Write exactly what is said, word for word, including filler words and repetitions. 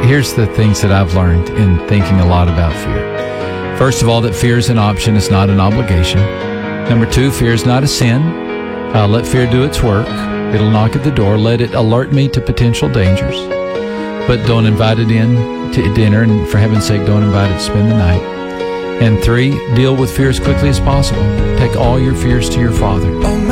here's the things that I've learned in thinking a lot about fear. First of all, that fear is an option. It's not an obligation. Number two, fear is not a sin. Uh, let fear do its work. It'll knock at the door. Let it alert me to potential dangers. But don't invite it in to dinner, and for heaven's sake, don't invite it to spend the night. And three, deal with fear as quickly as possible. Take all your fears to your Father.